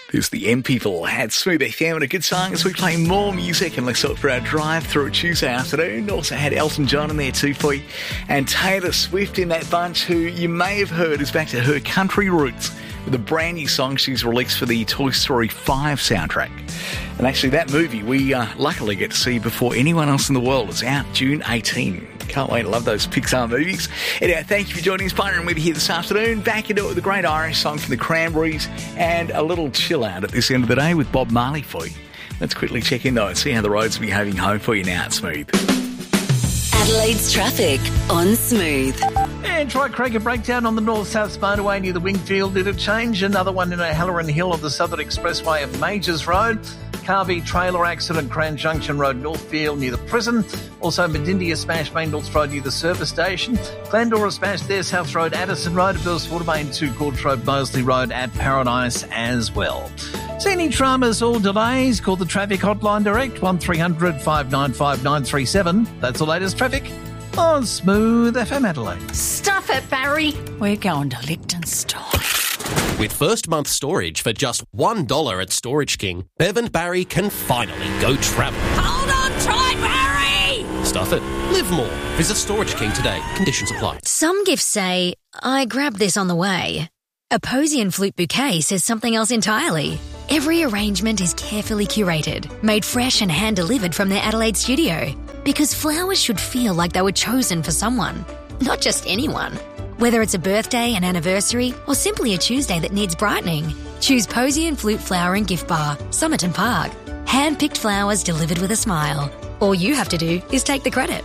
There's the M People at Smooth FM, and a good song as we play more music and let's look for our drive through a Tuesday afternoon. Also had Elton John in there too for you, and Taylor Swift in that bunch, who you may have heard is back to her country roots with a brand new song she's released for the Toy Story 5 soundtrack. And actually that movie we luckily get to see before anyone else in the world. It's out June 18. Can't wait, I love those Pixar movies. Anyway, thank you for joining us, partnering with you here this afternoon. Back into it with a great Irish song from the Cranberries and a little chill out at this end of the day with Bob Marley for you. Let's quickly check in though and see how the roads are behaving home for you now at Smooth. Adelaide's traffic on Smooth. And try Craig, a breakdown on the North-South Motorway near the Wingfield. Did it change? Another one in O'Halloran Hill on the Southern Expressway of Majors Road. Carvey trailer accident, Cran Junction Road, Northfield near the prison. Also, Medindia smashed Main North Road near the service station. Glendora smashed there, South Road, Addison Road, Bills Watermain 2, Gorge Road, Moseley Road at Paradise as well. See any dramas or delays? Call the traffic hotline direct, 1300 595 937. That's the latest traffic on Smooth FM Adelaide. Stuff it, Barry. We're going to Liechtenstein. With first month storage for just $1 at Storage King, Bev and Barry can finally go travel. Hold on tight, Barry! Stuff it. Live more. Visit Storage King today. Conditions apply. Some gifts say, I grabbed this on the way. A Posy and Flute bouquet says something else entirely. Every arrangement is carefully curated, made fresh and hand-delivered from their Adelaide studio. Because flowers should feel like they were chosen for someone, not just anyone. Whether it's a birthday, an anniversary, or simply a Tuesday that needs brightening, choose Posy and Flute Flower and Gift Bar, Somerton Park. Hand-picked flowers delivered with a smile. All you have to do is take the credit.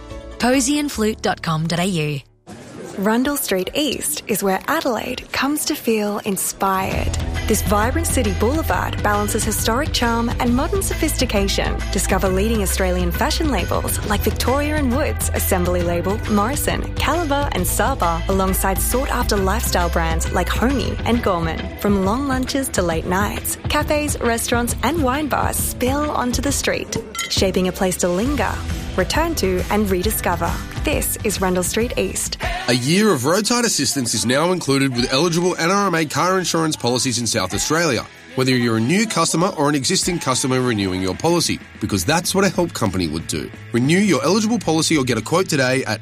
posyandflute.com.au. Rundle Street East is where Adelaide comes to feel inspired. This vibrant city boulevard balances historic charm and modern sophistication. Discover leading Australian fashion labels like Victoria & Woods, Assembly Label, Morrison, Caliber and Saba, alongside sought-after lifestyle brands like Homey and Gorman. From long lunches to late nights, cafes, restaurants and wine bars spill onto the street, shaping a place to linger, return to and rediscover. This is Rundle Street East. A year of roadside assistance is now included with eligible NRMA car insurance policies in South Australia, whether you're a new customer or an existing customer renewing your policy, because that's what a help company would do. Renew your eligible policy or get a quote today at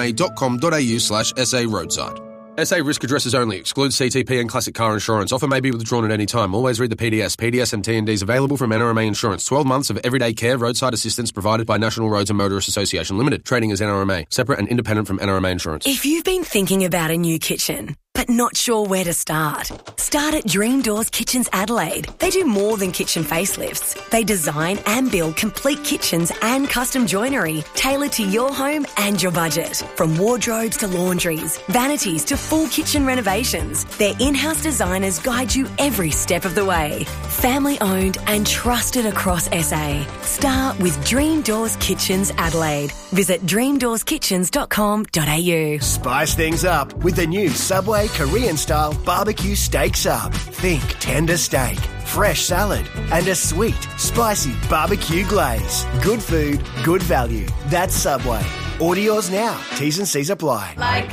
nrma.com.au/SA roadside. SA risk addresses only. Excludes CTP and classic car insurance. Offer may be withdrawn at any time. Always read the PDS. PDS and T&Ds available from NRMA Insurance. 12 months of everyday care, roadside assistance provided by National Roads and Motorists Association Limited. Trading as NRMA. Separate and independent from NRMA Insurance. If you've been thinking about a new kitchen, but not sure where to start, start at Dream Doors Kitchens Adelaide. They do more than kitchen facelifts. They design and build complete kitchens and custom joinery tailored to your home and your budget. From wardrobes to laundries, vanities to full kitchen renovations, their in-house designers guide you every step of the way. Family owned and trusted across SA. Start with Dream Doors Kitchens Adelaide. Visit dreamdoorskitchens.com.au. Spice things up with the new Subway Korean-style barbecue steak sub. Think tender steak, fresh salad, and a sweet, spicy barbecue glaze. Good food, good value. That's Subway. Order yours now. T's and C's apply.